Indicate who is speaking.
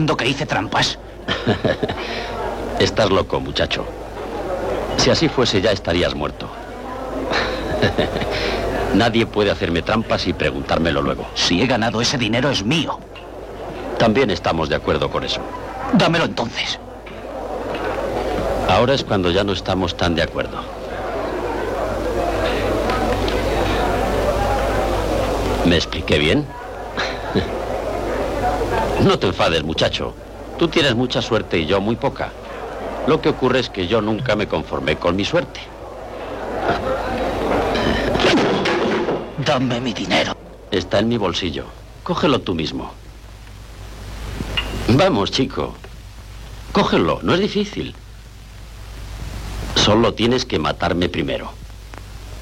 Speaker 1: diciendo que hice trampas?
Speaker 2: Estás loco, muchacho. Si así fuese, ya estarías muerto. Nadie puede hacerme trampas y preguntármelo luego.
Speaker 1: Si he ganado ese dinero, es mío.
Speaker 2: También estamos de acuerdo con eso.
Speaker 1: Dámelo entonces.
Speaker 2: Ahora es cuando ya no estamos tan de acuerdo. ¿Me expliqué bien? No te enfades, muchacho. Tú tienes mucha suerte y yo muy poca. Lo que ocurre es que yo nunca me conformé con mi suerte.
Speaker 1: Dame mi dinero.
Speaker 2: Está en mi bolsillo. Cógelo tú mismo. Vamos, chico. Cógelo, no es difícil. Solo tienes que matarme primero.